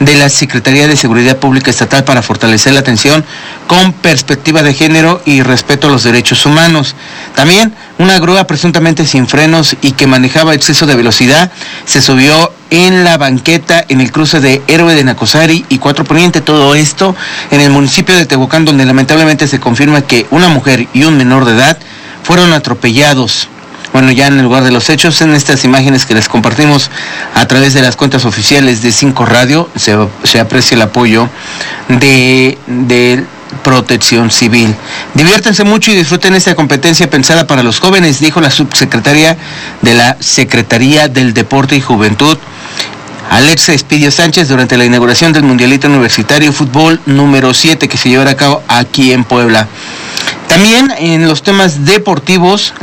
de la Secretaría de Seguridad Pública Estatal para fortalecer la atención con perspectiva de género y respeto a los derechos humanos. También una grúa presuntamente sin frenos y que manejaba exceso de velocidad se subió en la banqueta en el cruce de Héroe de Nacosari y 4 Poniente, todo esto en el municipio de Tehuacán, donde lamentablemente se confirma que una mujer y un menor de edad fueron atropellados. Bueno, ya en el lugar de los hechos, en estas imágenes que les compartimos a través de las cuentas oficiales de 5 Radio, se aprecia el apoyo de Protección Civil. Diviértanse mucho y disfruten esta competencia pensada para los jóvenes, dijo la subsecretaria de la Secretaría del Deporte y Juventud, Alexa Espidio Sánchez, durante la inauguración del Mundialito Universitario Fútbol número 7 que se llevará a cabo aquí en Puebla. También en los temas deportivos,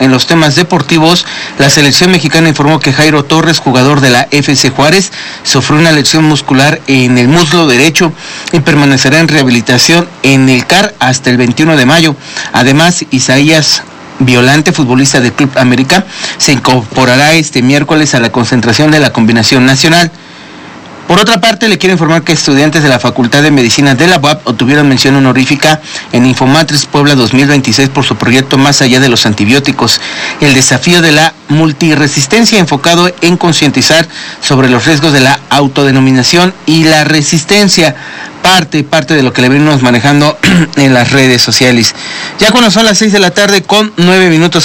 la selección mexicana informó que Jairo Torres, jugador de la FC Juárez, sufrió una lesión muscular en el muslo derecho y permanecerá en rehabilitación en el CAR hasta el 21 de mayo. Además, Isaías Violante, futbolista del Club América, se incorporará este miércoles a la concentración de la combinación nacional. Por otra parte, le quiero informar que estudiantes de la Facultad de Medicina de la UAP obtuvieron mención honorífica en Infomatrix Puebla 2026 por su proyecto Más allá de los antibióticos, el desafío de la multiresistencia, enfocado en concientizar sobre los riesgos de la autodenominación y la resistencia, parte de lo que le venimos manejando en las redes sociales. Ya cuando son las 6 de la tarde con 9 minutos,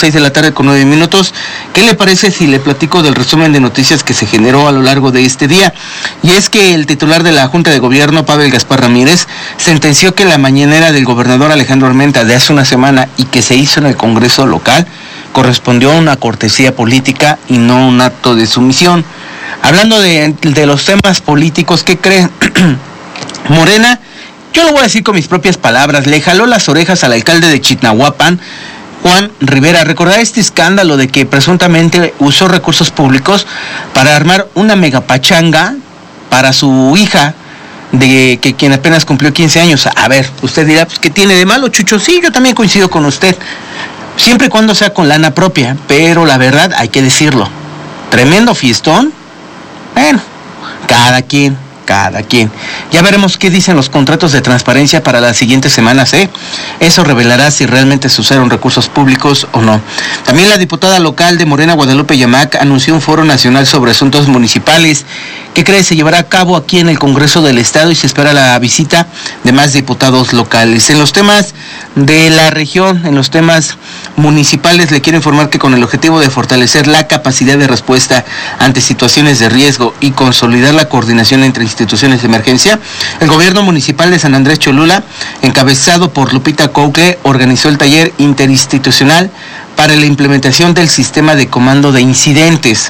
¿qué le parece si le platico del resumen de noticias que se generó a lo largo de este día? Y es que el titular de la Junta de Gobierno, Pavel Gaspar Ramírez, sentenció que la mañanera del gobernador Alejandro Armenta de hace una semana y que se hizo en el Congreso local correspondió a una cortesía política y no un acto de sumisión. Hablando de los temas políticos, ¿qué creen? Morena, yo lo voy a decir con mis propias palabras, le jaló las orejas al alcalde de Chignahuapan, Juan Rivera. Recordar este escándalo de que presuntamente usó recursos públicos para armar una megapachanga para su hija, de que quien apenas cumplió 15 años. A ver, usted dirá, pues, ¿qué tiene de malo, Chucho? Sí, yo también coincido con usted, siempre y cuando sea con lana propia, pero la verdad hay que decirlo, tremendo fiestón. Bueno, cada quien. Ya veremos qué dicen los contratos de transparencia para las siguientes semanas, Eso revelará si realmente se usaron recursos públicos o no. También la diputada local de Morena, Guadalupe Yamac, anunció un foro nacional sobre asuntos municipales que se llevará a cabo aquí en el Congreso del Estado y se espera la visita de más diputados locales. En los temas de la región, en los temas municipales, le quiero informar que con el objetivo de fortalecer la capacidad de respuesta ante situaciones de riesgo y consolidar la coordinación entre instituciones de emergencia, el gobierno municipal de San Andrés Cholula, encabezado por Lupita Coucle, organizó el taller interinstitucional para la implementación del sistema de comando de incidentes.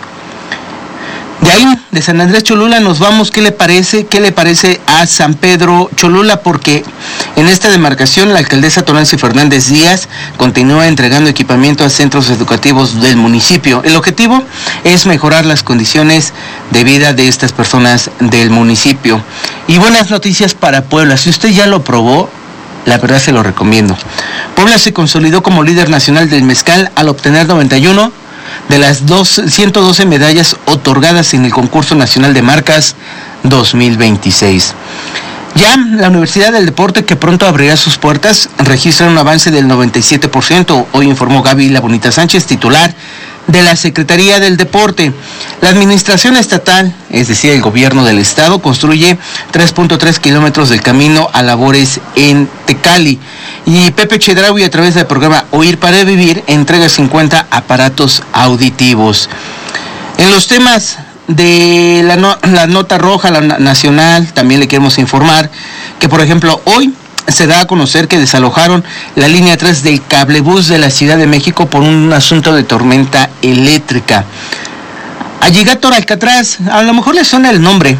De ahí, de San Andrés Cholula, nos vamos. ¿Qué le parece a San Pedro Cholula? Porque en esta demarcación la alcaldesa Tonancy Fernández Díaz continúa entregando equipamiento a centros educativos del municipio. El objetivo es mejorar las condiciones de vida de estas personas del municipio. Y buenas noticias para Puebla. Si usted ya lo probó, la verdad se lo recomiendo. Puebla se consolidó como líder nacional del mezcal al obtener 91 de las 112 medallas otorgadas en el Concurso Nacional de Marcas 2026. Ya la Universidad del Deporte, que pronto abrirá sus puertas, registra un avance del 97%. Hoy informó Gaby La Bonita Sánchez, titular de la Secretaría del Deporte. La administración estatal, es decir, el gobierno del estado, construye 3.3 kilómetros del camino a labores en Tecali. Y Pepe Chedraui, a través del programa Oír para Vivir, entrega 50 aparatos auditivos. En los temas de la nota roja, la nacional, también le queremos informar que, por ejemplo, hoy se da a conocer que desalojaron la línea 3 del cablebús de la Ciudad de México por un asunto de tormenta eléctrica. Alligator Alcatraz, a lo mejor le suena el nombre.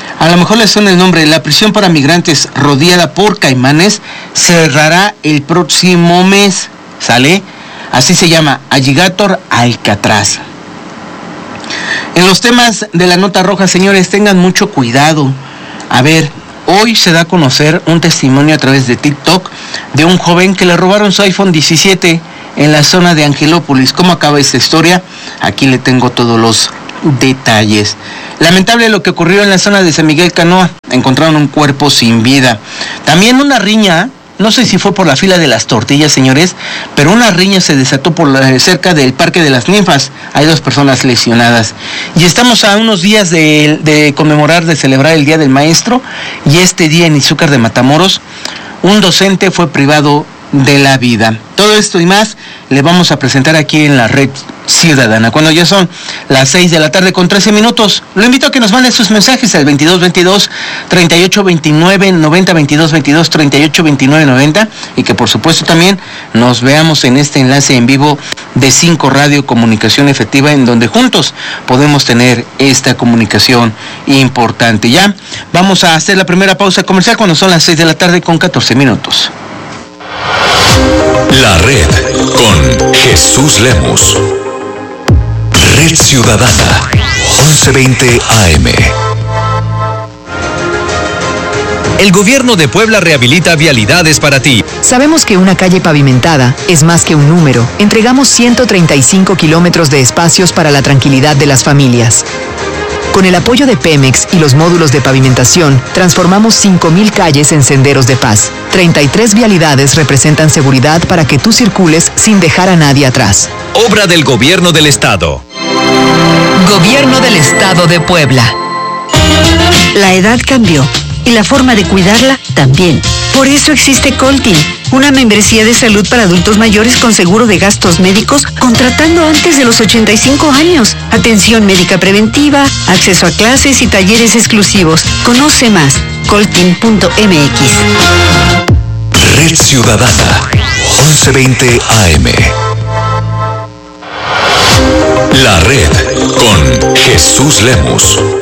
La prisión para migrantes rodeada por caimanes cerrará el próximo mes. ¿Sale? Así se llama, Alligator Alcatraz. En los temas de la nota roja, señores, tengan mucho cuidado. A ver, hoy se da a conocer un testimonio a través de TikTok de un joven que le robaron su iPhone 17 en la zona de Angelópolis. ¿Cómo acaba esta historia? Aquí le tengo todos los detalles. Lamentable lo que ocurrió en la zona de San Miguel Canoa. Encontraron un cuerpo sin vida. También una riña, no sé si fue por la fila de las tortillas, señores, pero una riña se desató cerca del Parque de las Ninfas. Hay 2 personas lesionadas. Y estamos a unos días de conmemorar, de celebrar el Día del Maestro. Y este día en Izúcar de Matamoros, un docente fue privado de la vida. Todo esto y más le vamos a presentar aquí en la Red Ciudadana, cuando ya son las 6 de la tarde con 13 minutos. Lo invito a que nos mande sus mensajes al 2222-3829-90, 2222-3829-90, y que por supuesto también nos veamos en este enlace en vivo de 5 Radio Comunicación Efectiva, en donde juntos podemos tener esta comunicación importante. Ya vamos a hacer la primera pausa comercial cuando son las 6 de la tarde con 14 minutos. La Red con Jesús Lemus. Red Ciudadana, 1120 AM. El gobierno de Puebla rehabilita vialidades para ti. Sabemos que una calle pavimentada es más que un número. Entregamos 135 kilómetros de espacios para la tranquilidad de las familias. Con el apoyo de Pemex y los módulos de pavimentación, transformamos 5,000 calles en senderos de paz. 33 vialidades representan seguridad para que tú circules sin dejar a nadie atrás. Obra del Gobierno del Estado. Gobierno del Estado de Puebla. La edad cambió y la forma de cuidarla también. Por eso existe Coltin, una membresía de salud para adultos mayores con seguro de gastos médicos, contratando antes de los 85 años. Atención médica preventiva, acceso a clases y talleres exclusivos. Conoce más, coltin.mx. Red Ciudadana, 1120 AM. La Red con Jesús Lemus.